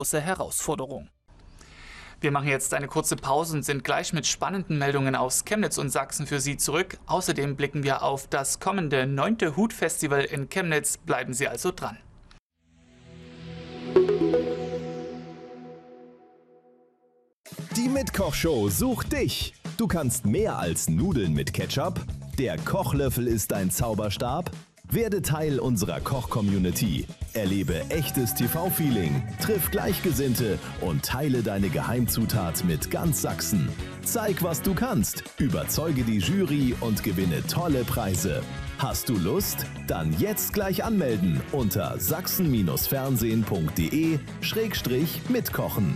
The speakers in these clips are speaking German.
große Herausforderung. Wir machen jetzt eine kurze Pause und sind gleich mit spannenden Meldungen aus Chemnitz und Sachsen für Sie zurück. Außerdem blicken wir auf das kommende 9. Hutfestival in Chemnitz. Bleiben Sie also dran. Die Mitkochshow sucht dich. Du kannst mehr als Nudeln mit Ketchup. Der Kochlöffel ist dein Zauberstab. Werde Teil unserer Koch-Community. Erlebe echtes TV-Feeling, triff Gleichgesinnte und teile deine Geheimzutat mit ganz Sachsen. Zeig, was du kannst, überzeuge die Jury und gewinne tolle Preise. Hast du Lust? Dann jetzt gleich anmelden unter sachsen-fernsehen.de/mitkochen.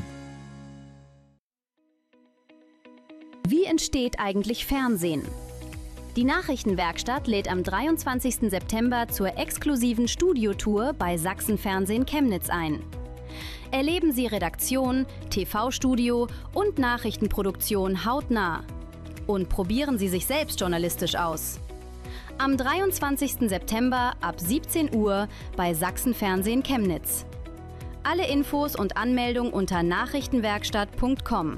Wie entsteht eigentlich Fernsehen? Die Nachrichtenwerkstatt lädt am 23. September zur exklusiven Studiotour bei Sachsen Fernsehen Chemnitz ein. Erleben Sie Redaktion, TV-Studio und Nachrichtenproduktion hautnah. Und probieren Sie sich selbst journalistisch aus. Am 23. September ab 17 Uhr bei Sachsen Fernsehen Chemnitz. Alle Infos und Anmeldung unter nachrichtenwerkstatt.com.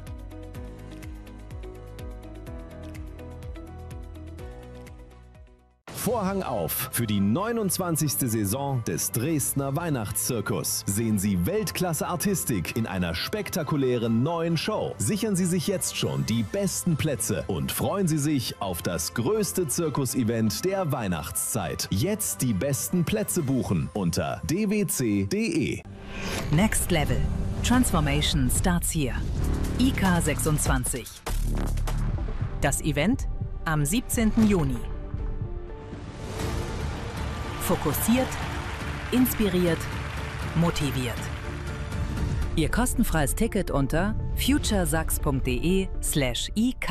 Vorhang auf für die 29. Saison des Dresdner Weihnachtszirkus. Sehen Sie Weltklasse-Artistik in einer spektakulären neuen Show. Sichern Sie sich jetzt schon die besten Plätze und freuen Sie sich auf das größte Zirkus-Event der Weihnachtszeit. Jetzt die besten Plätze buchen unter dwc.de. Next Level. Transformation starts here. IK 26. Das Event am 17. Juni. Fokussiert, inspiriert, motiviert. Ihr kostenfreies Ticket unter futuresachs.de/ik.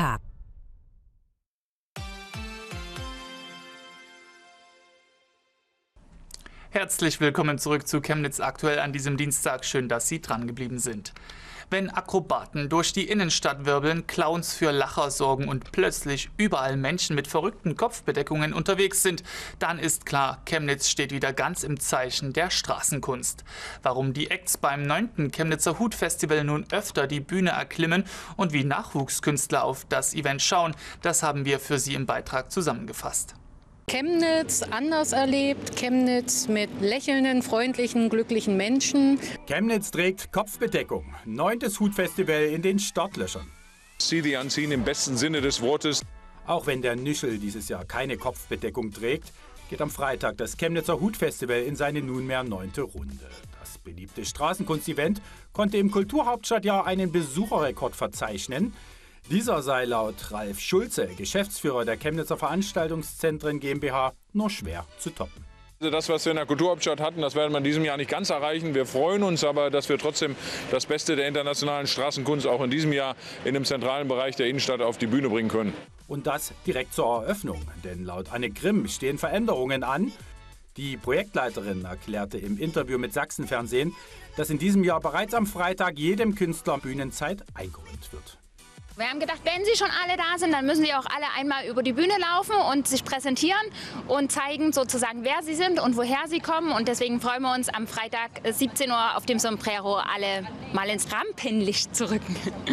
Herzlich willkommen zurück zu Chemnitz aktuell an diesem Dienstag. Schön, dass Sie dran geblieben sind. Wenn Akrobaten durch die Innenstadt wirbeln, Clowns für Lacher sorgen und plötzlich überall Menschen mit verrückten Kopfbedeckungen unterwegs sind, dann ist klar, Chemnitz steht wieder ganz im Zeichen der Straßenkunst. Warum die Acts beim 9. Chemnitzer Hutfestival nun öfter die Bühne erklimmen und wie Nachwuchskünstler auf das Event schauen, das haben wir für Sie im Beitrag zusammengefasst. Chemnitz anders erlebt, Chemnitz mit lächelnden, freundlichen, glücklichen Menschen. Chemnitz trägt Kopfbedeckung. 9. Hutfestival in den Startlöchern. See the unseen im besten Sinne des Wortes. Auch wenn der Nüschel dieses Jahr keine Kopfbedeckung trägt, geht am Freitag das Chemnitzer Hutfestival in seine nunmehr 9. Runde. Das beliebte Straßenkunstevent konnte im Kulturhauptstadtjahr einen Besucherrekord verzeichnen. Dieser sei laut Ralf Schulze, Geschäftsführer der Chemnitzer Veranstaltungszentren GmbH, nur schwer zu toppen. Das, was wir in der Kulturhauptstadt hatten, das werden wir in diesem Jahr nicht ganz erreichen. Wir freuen uns aber, dass wir trotzdem das Beste der internationalen Straßenkunst auch in diesem Jahr in dem zentralen Bereich der Innenstadt auf die Bühne bringen können. Und das direkt zur Eröffnung, denn laut Anne Grimm stehen Veränderungen an. Die Projektleiterin erklärte im Interview mit Sachsenfernsehen, dass in diesem Jahr bereits am Freitag jedem Künstler Bühnenzeit eingeräumt wird. Wir haben gedacht, wenn sie schon alle da sind, dann müssen sie auch alle einmal über die Bühne laufen und sich präsentieren und zeigen sozusagen, wer sie sind und woher sie kommen. Und deswegen freuen wir uns am Freitag 17 Uhr auf dem Sombrero alle mal ins Rampenlicht zu rücken.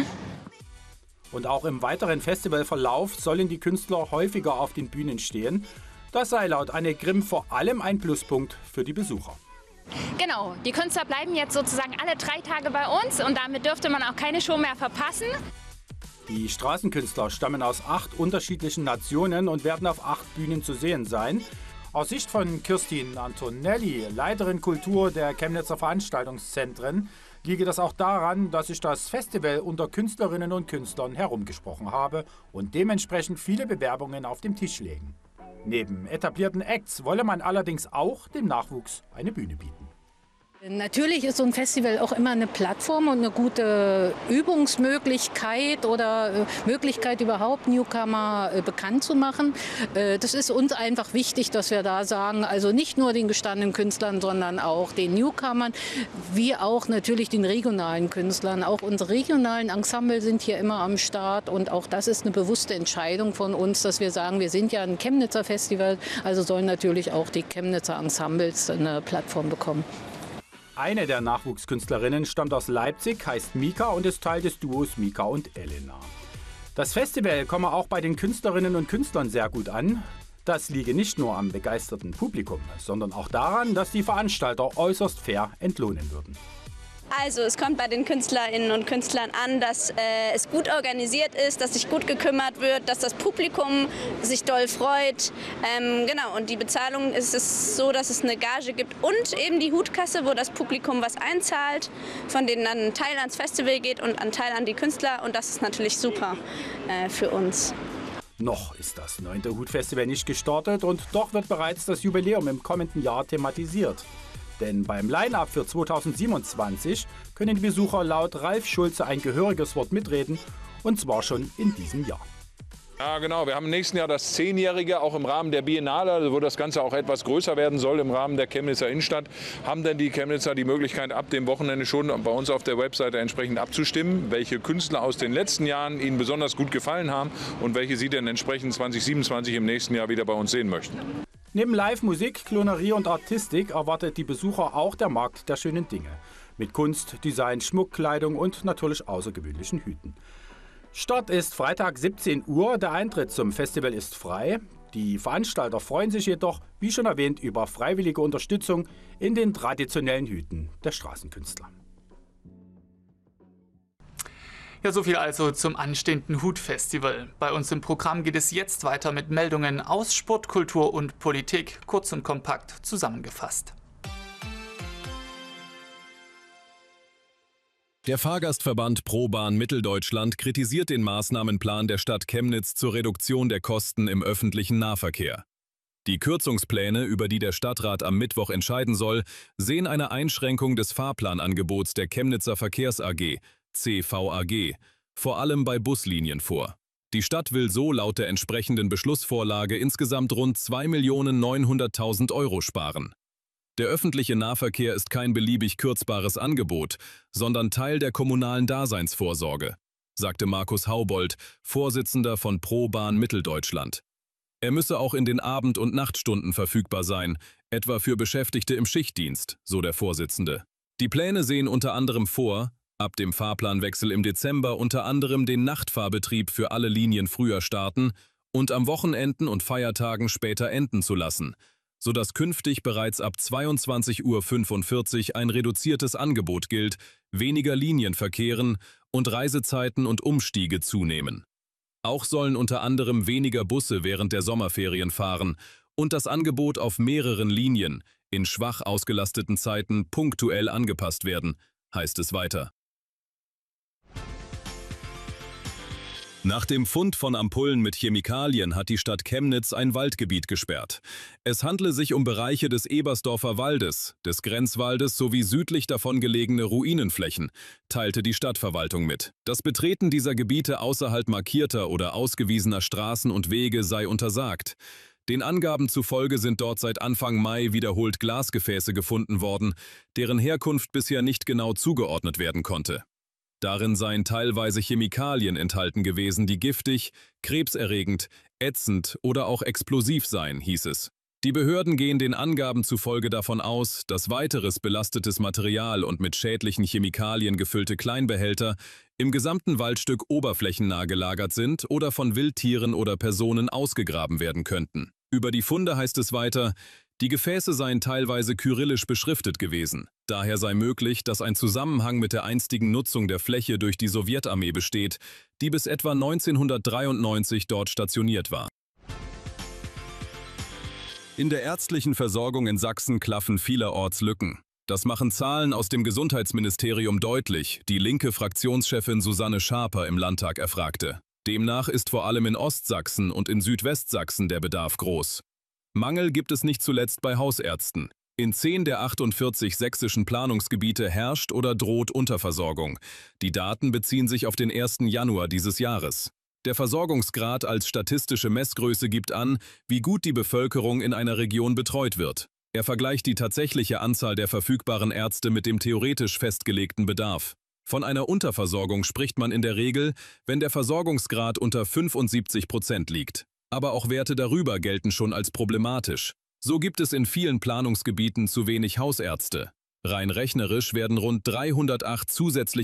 Und auch im weiteren Festivalverlauf sollen die Künstler häufiger auf den Bühnen stehen. Das sei laut Anne Grimm vor allem ein Pluspunkt für die Besucher. Genau, die Künstler bleiben jetzt sozusagen alle 3 Tage bei uns und damit dürfte man auch keine Show mehr verpassen. Die Straßenkünstler stammen aus 8 unterschiedlichen Nationen und werden auf 8 Bühnen zu sehen sein. Aus Sicht von Kirstin Antonelli, Leiterin Kultur der Chemnitzer Veranstaltungszentren, liege das auch daran, dass sich das Festival unter Künstlerinnen und Künstlern herumgesprochen habe und dementsprechend viele Bewerbungen auf dem Tisch legen. Neben etablierten Acts wolle man allerdings auch dem Nachwuchs eine Bühne bieten. Natürlich ist so ein Festival auch immer eine Plattform und eine gute Übungsmöglichkeit oder Möglichkeit überhaupt Newcomer bekannt zu machen. Das ist uns einfach wichtig, dass wir da sagen, also nicht nur den gestandenen Künstlern, sondern auch den Newcomern, wie auch natürlich den regionalen Künstlern. Auch unsere regionalen Ensemble sind hier immer am Start und auch das ist eine bewusste Entscheidung von uns, dass wir sagen, wir sind ja ein Chemnitzer Festival, also sollen natürlich auch die Chemnitzer Ensembles eine Plattform bekommen. Eine der Nachwuchskünstlerinnen stammt aus Leipzig, heißt Mika und ist Teil des Duos Mika und Elena. Das Festival komme auch bei den Künstlerinnen und Künstlern sehr gut an. Das liege nicht nur am begeisterten Publikum, sondern auch daran, dass die Veranstalter äußerst fair entlohnen würden. Also es kommt bei den Künstlerinnen und Künstlern an, dass es gut organisiert ist, dass sich gut gekümmert wird, dass das Publikum sich doll freut. Genau, und die Bezahlung ist es so, dass es eine Gage gibt und eben die Hutkasse, wo das Publikum was einzahlt, von denen dann ein Teil ans Festival geht und ein Teil an die Künstler. Und das ist natürlich super für uns. Noch ist das 9. Hutfestival nicht gestartet und doch wird bereits das Jubiläum im kommenden Jahr thematisiert. Denn beim Line-Up für 2027 können die Besucher laut Ralf Schulze ein gehöriges Wort mitreden, und zwar schon in diesem Jahr. Ja, genau. Wir haben im nächsten Jahr das 10-Jährige, auch im Rahmen der Biennale, also wo das Ganze auch etwas größer werden soll im Rahmen der Chemnitzer Innenstadt, haben denn die Chemnitzer die Möglichkeit, ab dem Wochenende schon bei uns auf der Webseite entsprechend abzustimmen, welche Künstler aus den letzten Jahren ihnen besonders gut gefallen haben und welche sie denn entsprechend 2027 im nächsten Jahr wieder bei uns sehen möchten. Neben Live-Musik, Klonerie und Artistik erwartet die Besucher auch der Markt der schönen Dinge. Mit Kunst, Design, Schmuck, Kleidung und natürlich außergewöhnlichen Hüten. Start ist Freitag 17 Uhr, der Eintritt zum Festival ist frei. Die Veranstalter freuen sich jedoch, wie schon erwähnt, über freiwillige Unterstützung in den traditionellen Hüten der Straßenkünstler. Ja, soviel also zum anstehenden Hutfestival. Bei uns im Programm geht es jetzt weiter mit Meldungen aus Sport, Kultur und Politik, kurz und kompakt zusammengefasst. Der Fahrgastverband ProBahn Mitteldeutschland kritisiert den Maßnahmenplan der Stadt Chemnitz zur Reduktion der Kosten im öffentlichen Nahverkehr. Die Kürzungspläne, über die der Stadtrat am Mittwoch entscheiden soll, sehen eine Einschränkung des Fahrplanangebots der Chemnitzer Verkehrs AG, CVAG, vor allem bei Buslinien vor. Die Stadt will so laut der entsprechenden Beschlussvorlage insgesamt rund 2.900.000 € sparen. Der öffentliche Nahverkehr ist kein beliebig kürzbares Angebot, sondern Teil der kommunalen Daseinsvorsorge, sagte Markus Haubold, Vorsitzender von ProBahn Mitteldeutschland. Er müsse auch in den Abend- und Nachtstunden verfügbar sein, etwa für Beschäftigte im Schichtdienst, so der Vorsitzende. Die Pläne sehen unter anderem vor, ab dem Fahrplanwechsel im Dezember unter anderem den Nachtfahrbetrieb für alle Linien früher starten und am Wochenenden und Feiertagen später enden zu lassen, sodass künftig bereits ab 22:45 Uhr ein reduziertes Angebot gilt, weniger Linien verkehren und Reisezeiten und Umstiege zunehmen. Auch sollen unter anderem weniger Busse während der Sommerferien fahren und das Angebot auf mehreren Linien in schwach ausgelasteten Zeiten punktuell angepasst werden, heißt es weiter. Nach dem Fund von Ampullen mit Chemikalien hat die Stadt Chemnitz ein Waldgebiet gesperrt. Es handle sich um Bereiche des Ebersdorfer Waldes, des Grenzwaldes sowie südlich davon gelegene Ruinenflächen, teilte die Stadtverwaltung mit. Das Betreten dieser Gebiete außerhalb markierter oder ausgewiesener Straßen und Wege sei untersagt. Den Angaben zufolge sind dort seit Anfang Mai wiederholt Glasgefäße gefunden worden, deren Herkunft bisher nicht genau zugeordnet werden konnte. Darin seien teilweise Chemikalien enthalten gewesen, die giftig, krebserregend, ätzend oder auch explosiv seien, hieß es. Die Behörden gehen den Angaben zufolge davon aus, dass weiteres belastetes Material und mit schädlichen Chemikalien gefüllte Kleinbehälter im gesamten Waldstück oberflächennah gelagert sind oder von Wildtieren oder Personen ausgegraben werden könnten. Über die Funde heißt es weiter, die Gefäße seien teilweise kyrillisch beschriftet gewesen. Daher sei möglich, dass ein Zusammenhang mit der einstigen Nutzung der Fläche durch die Sowjetarmee besteht, die bis etwa 1993 dort stationiert war. In der ärztlichen Versorgung in Sachsen klaffen vielerorts Lücken. Das machen Zahlen aus dem Gesundheitsministerium deutlich, die linke Fraktionschefin Susanne Schaper im Landtag erfragte. Demnach ist vor allem in Ostsachsen und in Südwestsachsen der Bedarf groß. Mangel gibt es nicht zuletzt bei Hausärzten. In 10 der 48 sächsischen Planungsgebiete herrscht oder droht Unterversorgung. Die Daten beziehen sich auf den 1. Januar dieses Jahres. Der Versorgungsgrad als statistische Messgröße gibt an, wie gut die Bevölkerung in einer Region betreut wird. Er vergleicht die tatsächliche Anzahl der verfügbaren Ärzte mit dem theoretisch festgelegten Bedarf. Von einer Unterversorgung spricht man in der Regel, wenn der Versorgungsgrad unter 75% liegt. Aber auch Werte darüber gelten schon als problematisch. So gibt es in vielen Planungsgebieten zu wenig Hausärzte. Rein rechnerisch werden rund 308 zusätzliche